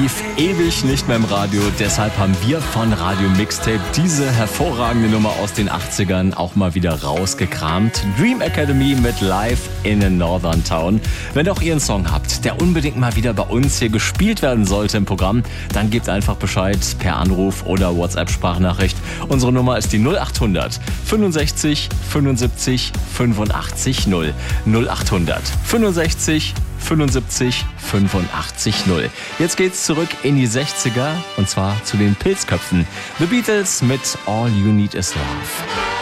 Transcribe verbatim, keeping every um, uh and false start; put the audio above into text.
lief ewig nicht mehr im Radio. Deshalb haben wir von Radio Mixtape diese hervorragende Nummer aus den achtzigern auch mal wieder rausgekramt. Dream Academy mit Live in a Northern Town. Wenn ihr auch ihr einen Song habt, der unbedingt mal wieder bei uns hier gespielt werden sollte im Programm, dann gebt einfach Bescheid per Anruf oder WhatsApp-Sprachnachricht. Unsere Nummer ist die null acht hundert fünfundsechzig fünfundsiebzig fünfundachtzig null. null acht hundert fünfundsechzig fünfundsiebzig fünfundachtzig null. Jetzt geht's zurück in die sechziger und zwar zu den Pilzköpfen. The Beatles mit All You Need Is Love.